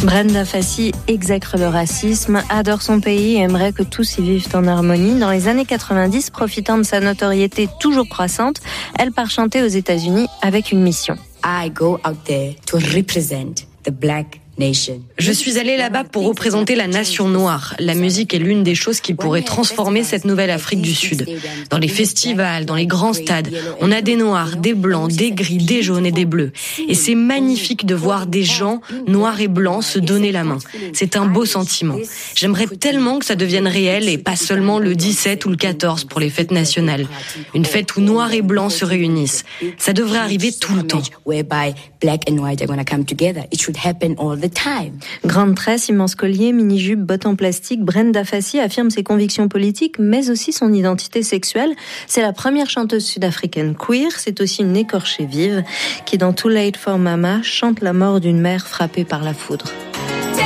Brenda Fassie exècre le racisme, adore son pays et aimerait que tous y vivent en harmonie. Dans les années 90, profitant de sa notoriété toujours croissante, elle part chanter aux États-Unis avec une mission. I go out there to represent the black nation. Je suis allée là-bas pour représenter la nation noire. La musique est l'une des choses qui pourrait transformer cette nouvelle Afrique du Sud. Dans les festivals, dans les grands stades, on a des noirs, des blancs, des gris, des jaunes et des bleus. Et c'est magnifique de voir des gens noirs et blancs se donner la main. C'est un beau sentiment. J'aimerais tellement que ça devienne réel et pas seulement le 17 ou le 14 pour les fêtes nationales. Une fête où noirs et blancs se réunissent. Ça devrait arriver tout le temps. Grande tresse, immense collier, mini-jupe, bottes en plastique, Brenda Fassie affirme ses convictions politiques, mais aussi son identité sexuelle. C'est la première chanteuse sud-africaine queer, c'est aussi une écorchée vive qui, dans Too Late for Mama, chante la mort d'une mère frappée par la foudre.